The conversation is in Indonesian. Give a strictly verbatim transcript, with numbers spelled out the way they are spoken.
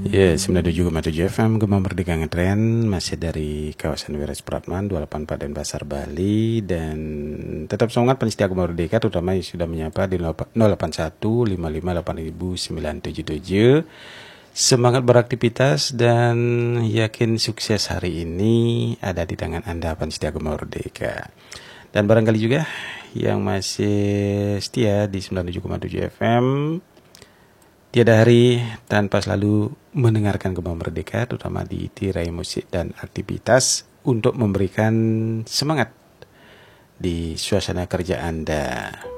Ya, sembilan puluh tujuh koma tujuh F M Gema Merdeka Ngetren, masih dari kawasan Wiras Pratman dua delapan empat Denpasar, Bali. Dan tetap semangat pensetia Gema Merdeka, terutama yang sudah menyapa di nol delapan satu lima lima delapan sembilan tujuh tujuh. Semangat beraktivitas dan yakin sukses hari ini ada di tangan Anda pensetia Gema Merdeka. Dan barangkali juga yang masih setia di sembilan puluh tujuh koma tujuh F M, tiada hari tanpa selalu mendengarkan Gema Merdeka, terutama di tirai musik dan aktivitas untuk memberikan semangat di suasana kerja Anda.